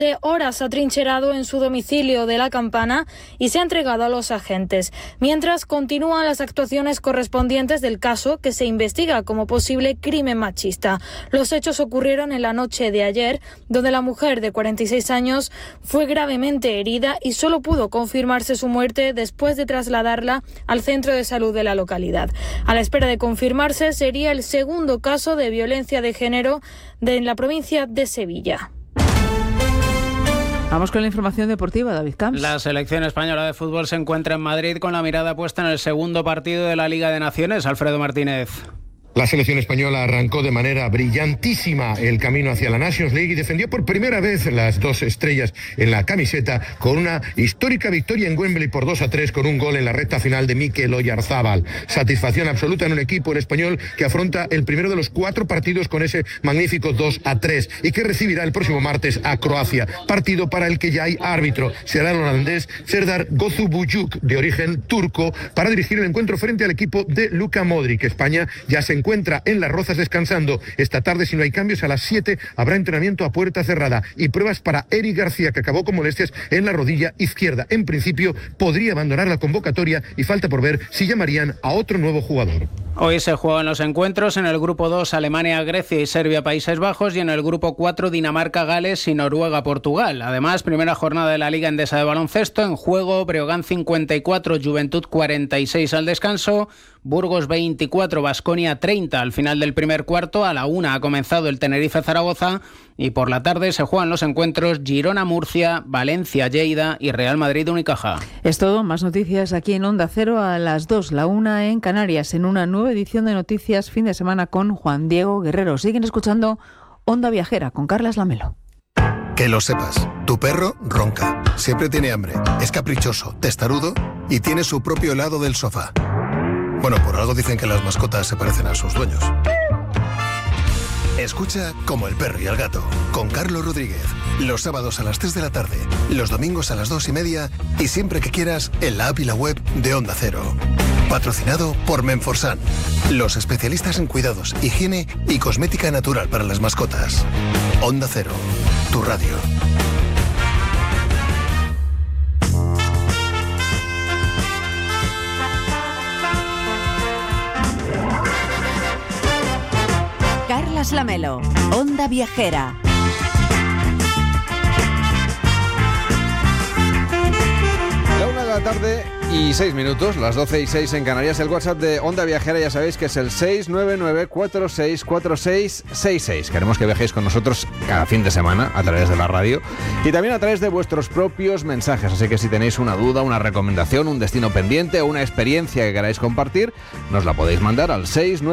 de horas atrincherado en su domicilio de La Campana y se ha entregado a los agentes, mientras continúan las actuaciones correspondientes del caso que se investiga como posible crimen machista. Los hechos ocurrieron en la noche de ayer, donde la mujer de 46 años fue gravemente herida y solo pudo confirmarse su muerte después de trasladarla al centro de salud de la localidad. A la espera de confirmarse, sería el segundo caso de violencia de género en la provincia de Sevilla. Vamos con la información deportiva, David Camps. La selección española de fútbol se encuentra en Madrid con la mirada puesta en el segundo partido de la Liga de Naciones. Alfredo Martínez. La selección española arrancó de manera brillantísima el camino hacia la Nations League y defendió por primera vez las dos estrellas en la camiseta con una histórica victoria en Wembley por 2-3 con un gol en la recta final de Mikel Oyarzábal. Satisfacción absoluta en un equipo, el español, que afronta el primero de los 4 partidos con ese magnífico 2-3 y que recibirá el próximo martes a Croacia, partido para el que ya hay árbitro. Será el holandés Serdar Götürk, de origen turco, para dirigir el encuentro frente al equipo de Luka Modric. España ya se encuentra en Las Rozas descansando. Esta tarde, si no hay cambios, a las 7 habrá entrenamiento a puerta cerrada y pruebas para Eric García, que acabó con molestias en la rodilla izquierda. En principio podría abandonar la convocatoria y falta por ver si llamarían a otro nuevo jugador. Hoy se juegan los encuentros en el grupo 2, Alemania, Grecia y Serbia, Países Bajos, y en el grupo 4, Dinamarca, Gales y Noruega, Portugal. Además, primera jornada de la Liga Endesa de Baloncesto. En juego, Breogán 54, Juventud 46 al descanso, Burgos 24, Baskonia 30 al final del primer cuarto. A la 1 ha comenzado el Tenerife-Zaragoza y por la tarde se juegan los encuentros Girona-Murcia, Valencia-Lleida y Real Madrid-Unicaja. Es todo, más noticias aquí en Onda Cero a las 2, la 1 en Canarias, en una nueva edición de Noticias Fin de Semana con Juan Diego Guerrero. Siguen escuchando Onda Viajera con Carlas Lamelo. Que lo sepas, tu perro ronca, siempre tiene hambre, es caprichoso, testarudo y tiene su propio helado del sofá. Bueno, por algo dicen que las mascotas se parecen a sus dueños. Escucha Como el perro y el gato, con Carlos Rodríguez, los sábados a las 3 de la tarde, los domingos a las 2:30 y siempre que quieras en la app y la web de Onda Cero. Patrocinado por Menforsan, los especialistas en cuidados, higiene y cosmética natural para las mascotas. Onda Cero, tu radio. Carlas Lamelo, Onda Viajera. La 1 de la tarde y 6 minutos, las 12:06 en Canarias. El WhatsApp de Onda Viajera ya sabéis que es el 699-464666. Queremos que viajéis con nosotros cada fin de semana a través de la radio y también a través de vuestros propios mensajes. Así que si tenéis una duda, una recomendación, un destino pendiente o una experiencia que queráis compartir, nos la podéis mandar al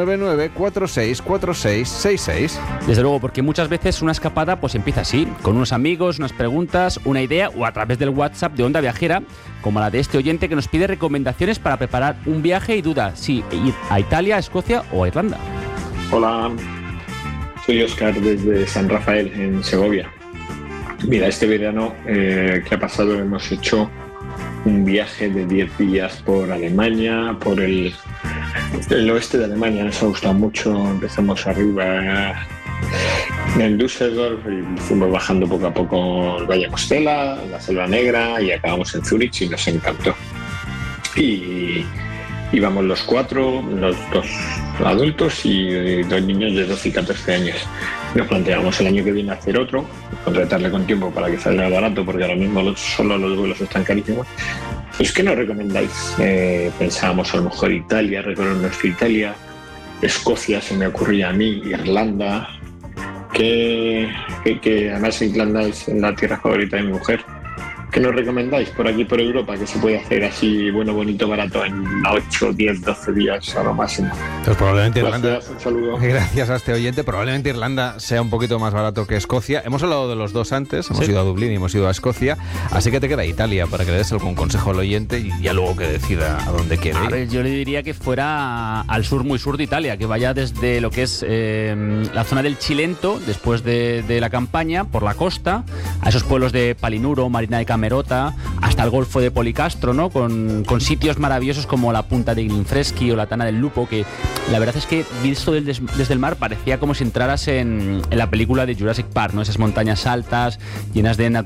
699-464666. Desde luego, porque muchas veces una escapada pues empieza así, con unos amigos, unas preguntas, una idea o a través del WhatsApp de Onda Viajera, como la de este oyente que nos pide recomendaciones para preparar un viaje y duda si ir a Italia, a Escocia o a Irlanda. Hola, soy Óscar desde San Rafael, en Segovia. Mira, este verano que ha pasado hemos hecho un viaje de 10 días por Alemania, por el oeste de Alemania. Nos ha gustado mucho. Empezamos arriba en Düsseldorf y fuimos bajando poco a poco el Valle Mostela, la Selva Negra y acabamos en Zúrich y nos encantó. Y íbamos los 4, los 2 adultos y 2 niños de 12 y 14 años. Nos planteamos el año que viene hacer otro, contratarle con tiempo para que salga barato, porque ahora mismo solo los vuelos están carísimos. Pues, ¿qué nos recomendáis? Pensábamos a lo mejor Italia, recorrer nuestra Italia, Escocia se me ocurría a mí, Irlanda, que además Irlanda es la tierra favorita de mi mujer. ¿Qué nos recomendáis por aquí, por Europa, que se puede hacer así, bueno, bonito, barato, en 8, 10, 12 días a lo máximo? Pues probablemente Irlanda, un saludo. Gracias a este oyente, probablemente Irlanda sea un poquito más barato que Escocia. Hemos hablado de los dos antes, hemos ido a Dublín y hemos ido a Escocia, así que te queda Italia para que le des algún consejo al oyente y ya luego que decida a dónde quiere ir. A ver, yo le diría que fuera al sur, muy sur de Italia, que vaya desde lo que es la zona del Cilento, después de la campaña, por la costa, a esos pueblos de Palinuro, Marina de Camerota, hasta el Golfo de Policastro, ¿no? Con sitios maravillosos como la Punta de Glinfreschi o la Tana del Lupo, que la verdad es que visto desde el mar parecía como si entraras en la película de Jurassic Park, ¿no? Esas montañas altas, llenas de naturaleza